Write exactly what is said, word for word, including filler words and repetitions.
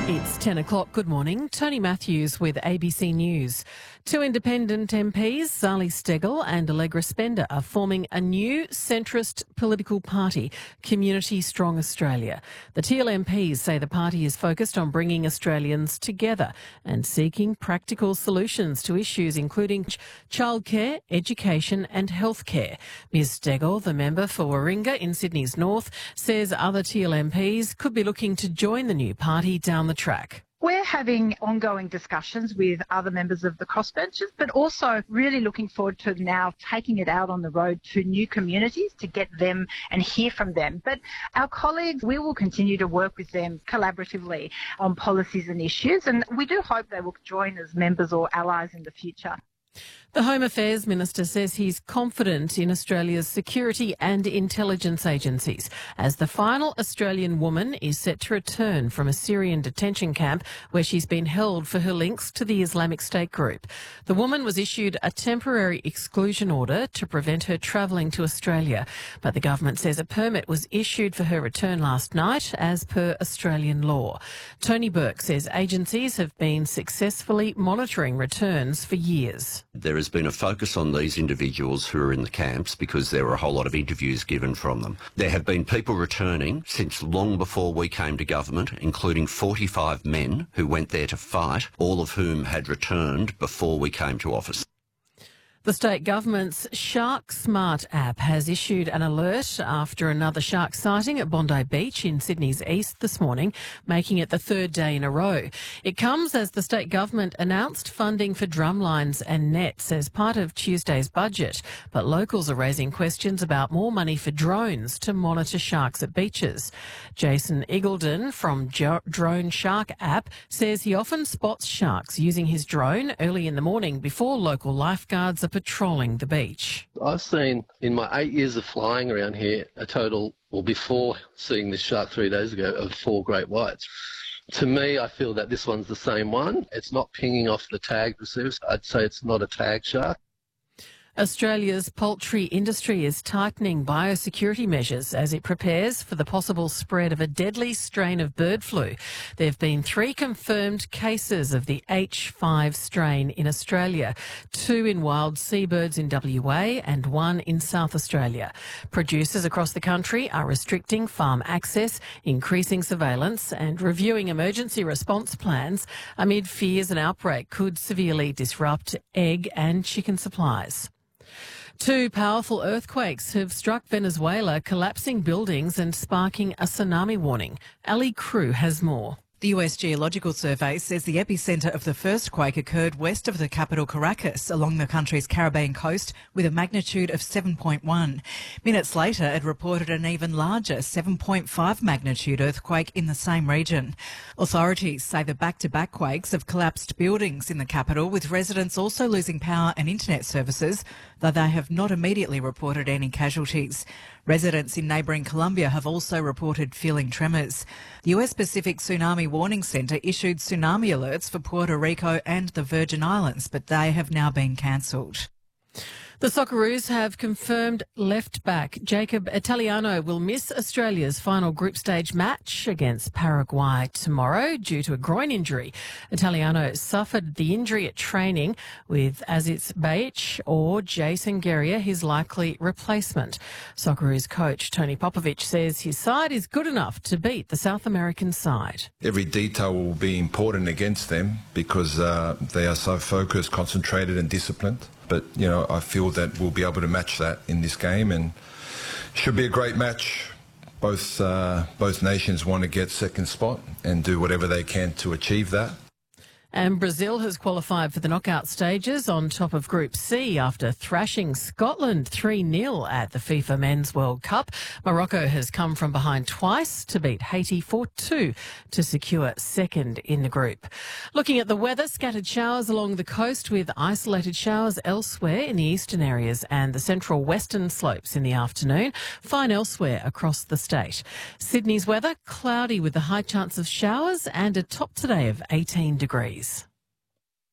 It's ten o'clock. Good morning. Tony Matthews with A B C News. Two independent M Ps, Zali Steggall and Allegra Spender, are forming a new centrist political party, Community Strong Australia. The T L M Ps say the party is focused on bringing Australians together and seeking practical solutions to issues including childcare, education and healthcare. Ms Steggall, the member for Warringah in Sydney's north, says other T L M Ps could be looking to join the new party down the track. We're having ongoing discussions with other members of the crossbenches, but also really looking forward to now taking it out on the road to new communities to get them and hear from them. But our colleagues, we will continue to work with them collaboratively on policies and issues, and we do hope they will join as members or allies in the future. The Home Affairs Minister says he's confident in Australia's security and intelligence agencies as the final Australian woman is set to return from a Syrian detention camp where she's been held for her links to the Islamic State group. The woman was issued a temporary exclusion order to prevent her travelling to Australia, but the government says a permit was issued for her return last night as per Australian law. Tony Burke says agencies have been successfully monitoring returns for years. There has been a focus on these individuals who are in the camps because there were a whole lot of interviews given from them. There have been people returning since long before we came to government, including forty-five men who went there to fight, all of whom had returned before we came to office. The state government's Shark Smart app has issued an alert after another shark sighting at Bondi Beach in Sydney's east this morning, making it the third day in a row. It comes as the state government announced funding for drumlines and nets as part of Tuesday's budget, but locals are raising questions about more money for drones to monitor sharks at beaches. Jason Eagledon from jo- Drone Shark app says he often spots sharks using his drone early in the morning before local lifeguards are patrolling the beach. I've seen in my eight years of flying around here a total, well before seeing this shark three days ago, of four great whites. To me, I feel that this one's the same one. It's not pinging off the tagged receivers. I'd say it's not a tagged shark. Australia's poultry industry is tightening biosecurity measures as it prepares for the possible spread of a deadly strain of bird flu. There have been three confirmed cases of the H five strain in Australia, two in wild seabirds in W A and one in South Australia. Producers across the country are restricting farm access, increasing surveillance and reviewing emergency response plans amid fears an outbreak could severely disrupt egg and chicken supplies. Two powerful earthquakes have struck Venezuela, collapsing buildings and sparking a tsunami warning. Ali Crew has more. The U S Geological Survey says the epicentre of the first quake occurred west of the capital Caracas along the country's Caribbean coast with a magnitude of seven point one. Minutes later, it reported an even larger seven point five magnitude earthquake in the same region. Authorities say the back-to-back quakes have collapsed buildings in the capital, with residents also losing power and internet services, though they have not immediately reported any casualties. Residents in neighbouring Colombia have also reported feeling tremors. The U S Pacific Tsunami Warning Centre issued tsunami alerts for Puerto Rico and the Virgin Islands, but they have now been cancelled. The Socceroos have confirmed left-back Jacob Italiano will miss Australia's final group stage match against Paraguay tomorrow due to a groin injury. Italiano suffered the injury at training, with Aziz Baich or Jason Geria his likely replacement. Socceroos coach Tony Popovich says his side is good enough to beat the South American side. Every detail will be important against them because uh, they are so focused, concentrated and disciplined. But, you know, I feel that we'll be able to match that in this game, and should be a great match. Both uh, both nations want to get second spot and do whatever they can to achieve that. And Brazil has qualified for the knockout stages on top of Group C after thrashing Scotland three nil at the FIFA Men's World Cup. Morocco has come from behind twice to beat Haiti four two to secure second in the group. Looking at the weather, scattered showers along the coast with isolated showers elsewhere in the eastern areas and the central western slopes in the afternoon. Fine elsewhere across the state. Sydney's weather, cloudy with a high chance of showers and a top today of eighteen degrees.